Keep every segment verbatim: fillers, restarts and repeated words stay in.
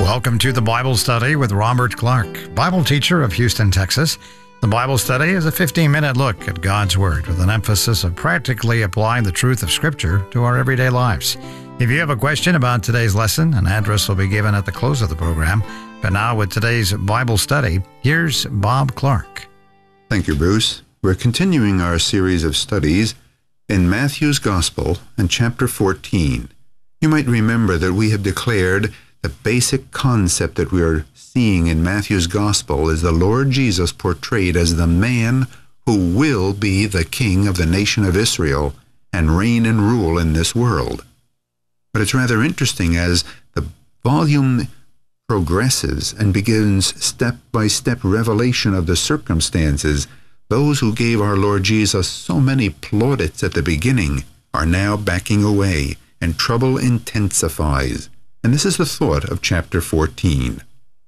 Welcome to the Bible Study with Robert Clark, Bible teacher of Houston, Texas. The Bible Study is a fifteen-minute look at God's Word with an emphasis of practically applying the truth of Scripture to our everyday lives. If you have a question about today's lesson, an address will be given at the close of the program. But now with today's Bible Study, here's Bob Clark. Thank you, Bruce. We're continuing our series of studies in Matthew's Gospel and chapter fourteen. You might remember that we have declared the basic concept that we are seeing in Matthew's Gospel is the Lord Jesus portrayed as the man who will be the king of the nation of Israel and reign and rule in this world. But it's rather interesting as the volume progresses and begins step-by-step revelation of the circumstances. Those who gave our Lord Jesus so many plaudits at the beginning are now backing away, and trouble intensifies. And this is the thought of chapter fourteen.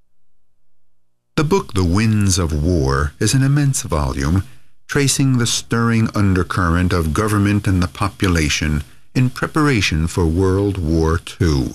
The book The Winds of War is an immense volume tracing the stirring undercurrent of government and the population in preparation for World War Two.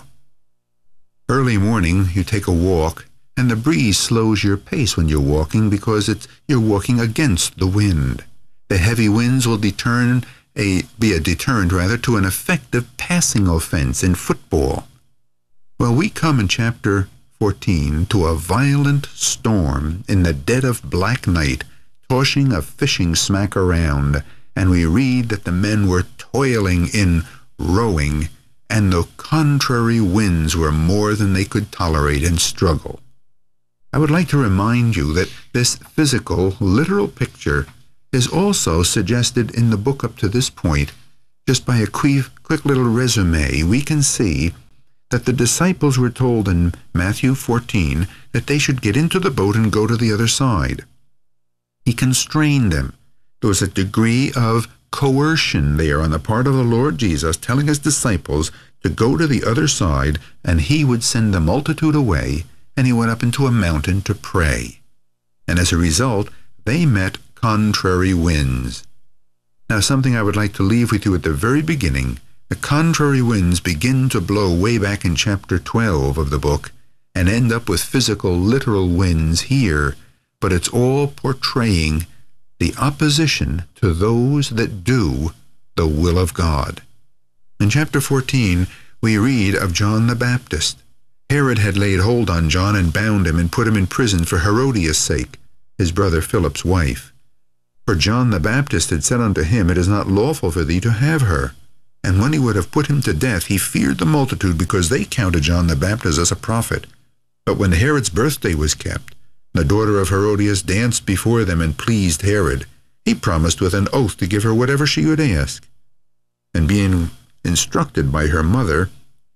Early morning, you take a walk, and the breeze slows your pace when you're walking because it's you're walking against the wind. The heavy winds will determine a, be a deterrent rather to an effective passing offense in football. Well, we come in chapter fourteen to a violent storm in the dead of black night, tossing a fishing smack around, and we read that the men were toiling in rowing, and the contrary winds were more than they could tolerate and struggle. I would like to remind you that this physical, literal picture is also suggested in the book up to this point. Just by a quick, quick little resume, we can see that the disciples were told in Matthew fourteen that they should get into the boat and go to the other side. He constrained them. There was a degree of coercion there on the part of the Lord Jesus, telling his disciples to go to the other side, and he would send the multitude away, and he went up into a mountain to pray. And as a result, they met contrary winds. Now, something I would like to leave with you at the very beginning. The contrary winds begin to blow way back in chapter twelve of the book and end up with physical, literal winds here, but it's all portraying the opposition to those that do the will of God. In chapter fourteen, we read of John the Baptist. Herod had laid hold on John and bound him and put him in prison for Herodias' sake, his brother Philip's wife. For John the Baptist had said unto him, It is not lawful for thee to have her. And when he would have put him to death, he feared the multitude, because they counted John the Baptist as a prophet. But when Herod's birthday was kept, the daughter of Herodias danced before them and pleased Herod. He promised with an oath to give her whatever she would ask. And being instructed by her mother,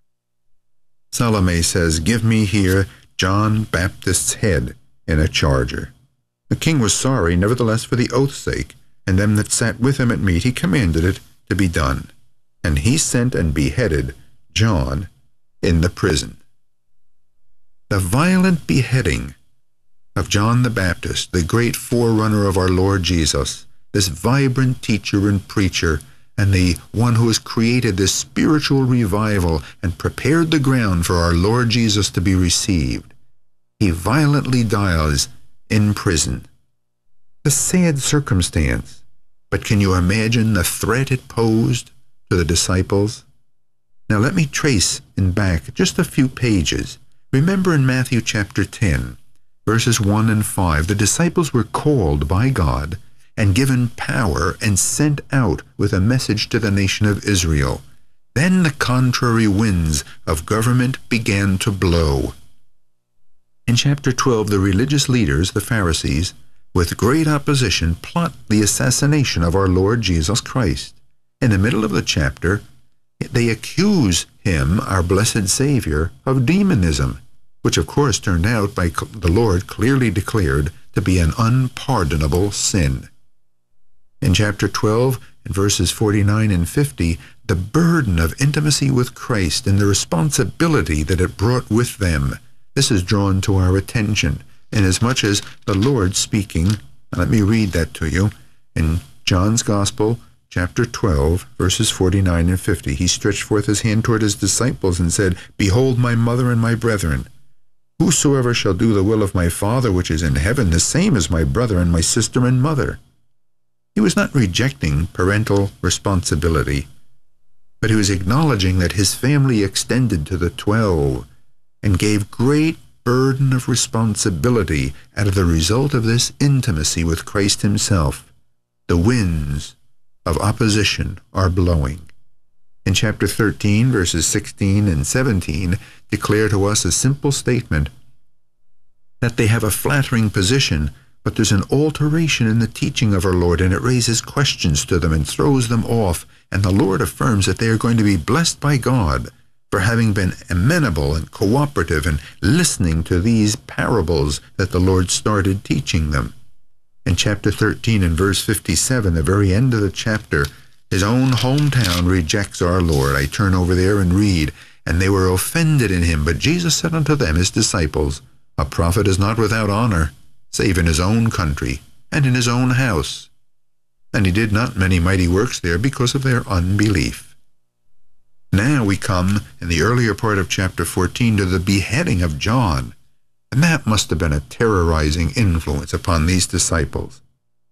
Salome says, Give me here John Baptist's head in a charger. The king was sorry, nevertheless, for the oath's sake, and them that sat with him at meat, he commanded it to be done. And he sent and beheaded John in the prison. The violent beheading of John the Baptist, the great forerunner of our Lord Jesus, this vibrant teacher and preacher, and the one who has created this spiritual revival and prepared the ground for our Lord Jesus to be received. He violently dies in prison. The sad circumstance, but can you imagine the threat it posed to the disciples? Now let me trace in back just a few pages. Remember in Matthew chapter ten, verses one and five, the disciples were called by God and given power and sent out with a message to the nation of Israel. Then the contrary winds of government began to blow. In chapter twelve, the religious leaders, the Pharisees, with great opposition, plot the assassination of our Lord Jesus Christ. In the middle of the chapter, they accuse him, our blessed Savior, of demonism, which of course turned out by the Lord clearly declared to be an unpardonable sin. In chapter twelve, in verses forty-nine and fifty, the burden of intimacy with Christ and the responsibility that it brought with them, this is drawn to our attention, inasmuch as the Lord speaking, let me read that to you, in John's Gospel, chapter twelve, verses forty-nine and fifty. He stretched forth his hand toward his disciples and said, Behold my mother and my brethren. Whosoever shall do the will of my Father which is in heaven, the same is my brother and my sister and mother. He was not rejecting parental responsibility, but he was acknowledging that his family extended to the twelve and gave great burden of responsibility out of the result of this intimacy with Christ himself. The winds of opposition are blowing. In chapter thirteen, verses sixteen and seventeen, declare to us a simple statement that they have a flattering position, but there's an alteration in the teaching of our Lord, and it raises questions to them and throws them off, and the Lord affirms that they are going to be blessed by God for having been amenable and cooperative and listening to these parables that the Lord started teaching them. In chapter thirteen and verse fifty-seven, the very end of the chapter, his own hometown rejects our Lord. I turn over there and read, and they were offended in him. But Jesus said unto them, his disciples, a prophet is not without honor, save in his own country and in his own house. And he did not many mighty works there because of their unbelief. Now we come, in the earlier part of chapter fourteen, to the beheading of John. And that must have been a terrorizing influence upon these disciples.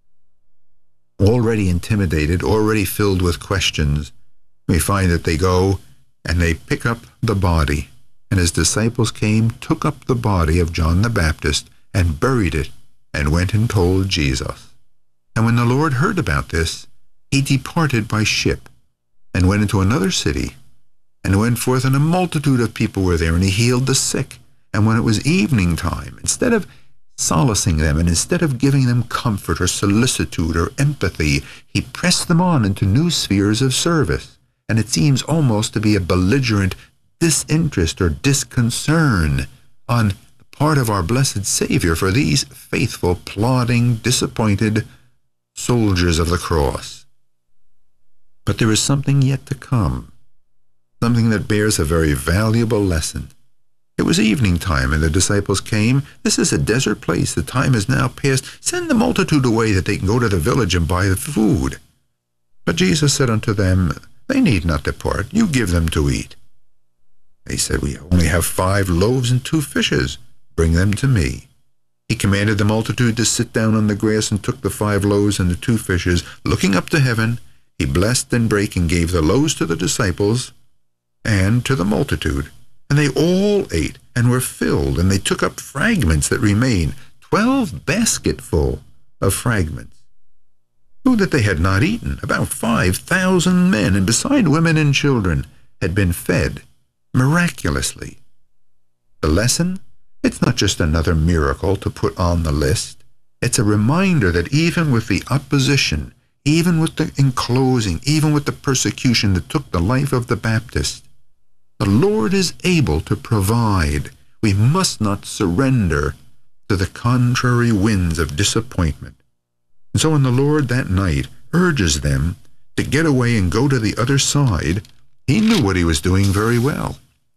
Already intimidated, already filled with questions, we find that they go and they pick up the body. And his disciples came, took up the body of John the Baptist, and buried it, and went and told Jesus. And when the Lord heard about this, he departed by ship, and went into another city, and went forth, and a multitude of people were there, and he healed the sick. And when it was evening time, instead of solacing them, and instead of giving them comfort or solicitude or empathy, he pressed them on into new spheres of service. And it seems almost to be a belligerent disinterest or disconcern on the part of our blessed Savior for these faithful, plodding, disappointed soldiers of the cross. But there is something yet to come, something that bears a very valuable lesson. It was evening time, and the disciples came. This is a desert place. The time is now past. Send the multitude away that they can go to the village and buy the food. But Jesus said unto them, they need not depart. You give them to eat. They said, we only have five loaves and two fishes. Bring them to me. He commanded the multitude to sit down on the grass, and took the five loaves and the two fishes. Looking up to heaven, he blessed and brake, and gave the loaves to the disciples and to the multitude. And they all ate and were filled, and they took up fragments that remained, twelve basketful of fragments. Food that they had not eaten, about five thousand men, and beside women and children, had been fed miraculously. The lesson? It's not just another miracle to put on the list. It's a reminder that even with the opposition, even with the enclosing, even with the persecution that took the life of the Baptist, the Lord is able to provide. We must not surrender to the contrary winds of disappointment. And so when the Lord that night urges them to get away and go to the other side, he knew what he was doing very well.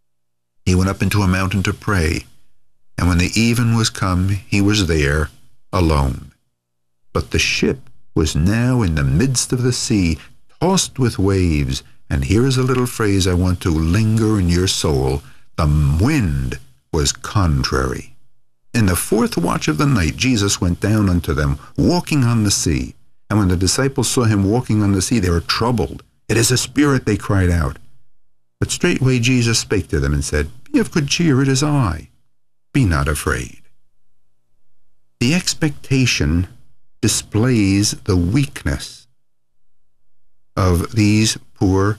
He went up into a mountain to pray, and when the even was come, he was there alone. But the ship was now in the midst of the sea, tossed with waves. And here is a little phrase I want to linger in your soul. The wind was contrary. In the fourth watch of the night, Jesus went down unto them, walking on the sea. And when the disciples saw him walking on the sea, they were troubled. It is a spirit, they cried out. But straightway Jesus spake to them and said, be of good cheer, it is I. Be not afraid. The expectation displays the weakness of these poor,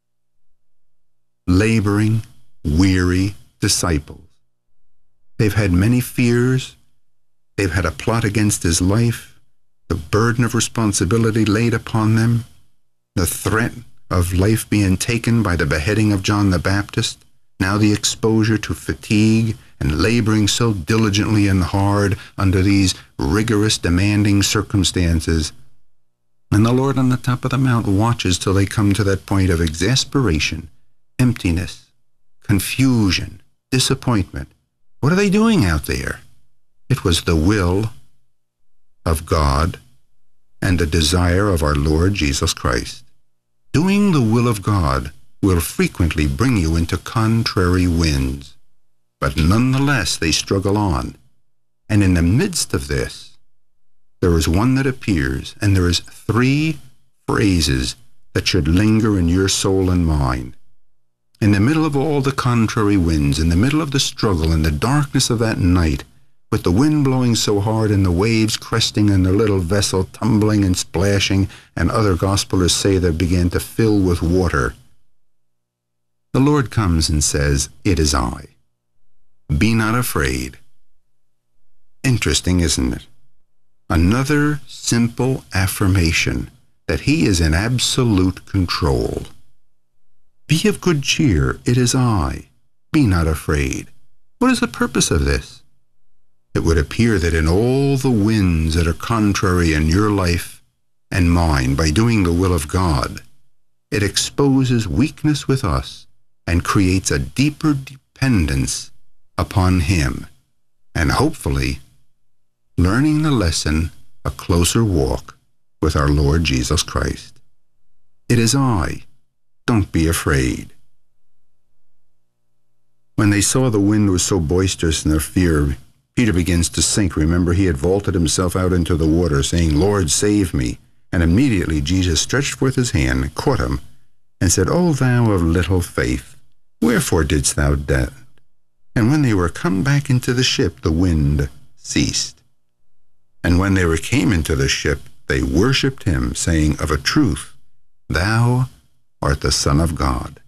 laboring, weary disciples. They've had many fears. They've had a plot against his life, the burden of responsibility laid upon them, the threat of life being taken by the beheading of John the Baptist, now the exposure to fatigue and laboring so diligently and hard under these rigorous, demanding circumstances. And the Lord on the top of the mount watches till they come to that point of exasperation, emptiness, confusion, disappointment. What are they doing out there? It was the will of God and the desire of our Lord Jesus Christ. Doing the will of God will frequently bring you into contrary winds. but nonetheless they struggle on. And in the midst of this, there is one that appears, and there is three phrases that should linger in your soul and mine. In the middle of all the contrary winds, in the middle of the struggle, in the darkness of that night, with the wind blowing so hard and the waves cresting in their little vessel, tumbling and splashing, and other gospelers say they began to fill with water, the Lord comes and says, "It is I. Be not afraid." Interesting, isn't it? Another simple affirmation that he is in absolute control. Be of good cheer, it is I. Be not afraid. What is the purpose of this? It would appear that in all the winds that are contrary in your life and mine, by doing the will of God, it exposes weakness with us and creates a deeper dependence upon him, and hopefully, learning the lesson, a closer walk with our Lord Jesus Christ. It is I. Don't be afraid. When they saw the wind was so boisterous in their fear, Peter begins to sink. Remember, he had vaulted himself out into the water, saying, "Lord, save me." And immediately Jesus stretched forth his hand, caught him, and said, "O thou of little faith, wherefore didst thou doubt?" And when they were come back into the ship, the wind ceased. And when they were came into the ship, they worshipped him, saying, "Of a truth, thou art the Son of God."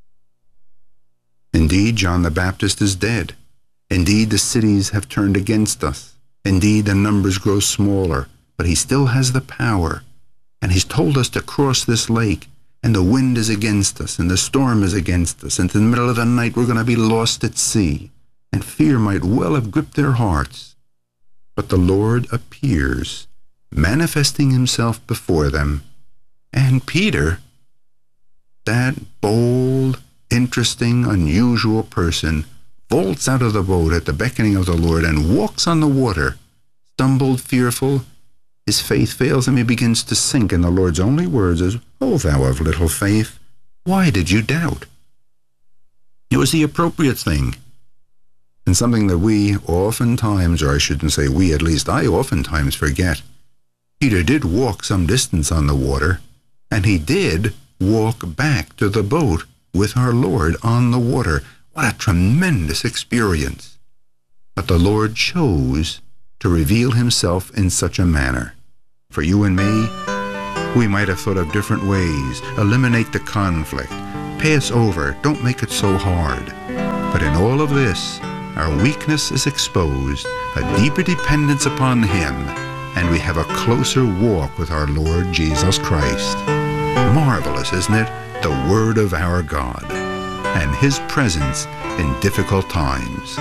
Indeed, John the Baptist is dead. Indeed, the cities have turned against us. Indeed, the numbers grow smaller, but he still has the power. And he's told us to cross this lake, and the wind is against us, and the storm is against us, and in the middle of the night we're going to be lost at sea, and fear might well have gripped their hearts. But the Lord appears, manifesting himself before them, and Peter, that bold, interesting, unusual person, vaults out of the boat at the beckoning of the Lord and walks on the water. Stumbled, fearful, his faith fails him, he begins to sink, and the Lord's only words is, "O thou of little faith, why did you doubt?" It was the appropriate thing, and something that we oftentimes, or I shouldn't say we, at least I oftentimes forget. Peter did walk some distance on the water, and he did walk back to the boat with our Lord on the water. What a tremendous experience. But the Lord chose to reveal himself in such a manner. For you and me, we might have thought of different ways. Eliminate the conflict. Pass over. Don't make it so hard. But in all of this, our weakness is exposed, a deeper dependence upon him, and we have a closer walk with our Lord Jesus Christ. Marvelous, isn't it? The Word of our God and his presence in difficult times.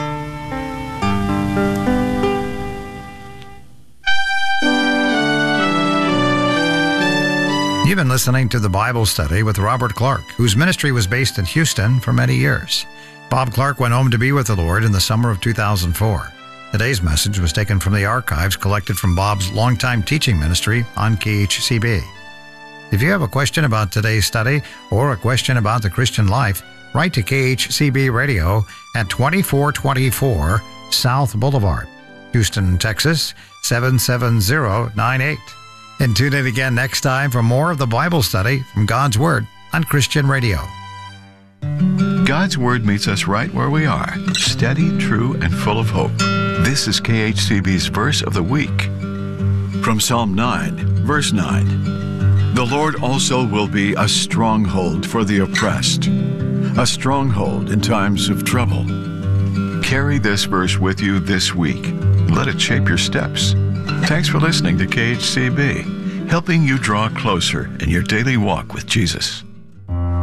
You've been listening to the Bible Study with Robert Clark, whose ministry was based in Houston for many years. Bob Clark went home to be with the Lord in the summer of two thousand four. Today's message was taken from the archives collected from Bob's longtime teaching ministry on K H C B. If you have a question about today's study or a question about the Christian life, write to K H C B Radio at twenty-four twenty-four South Boulevard, Houston, Texas seven seven zero nine eight. And tune in again next time for more of the Bible study from God's Word on Christian Radio. God's Word meets us right where we are, steady, true, and full of hope. This is K H C B's Verse of the Week. From Psalm nine, verse nine. The Lord also will be a stronghold for the oppressed, a stronghold in times of trouble. Carry this verse with you this week. Let it shape your steps. Thanks for listening to K H C B, helping you draw closer in your daily walk with Jesus.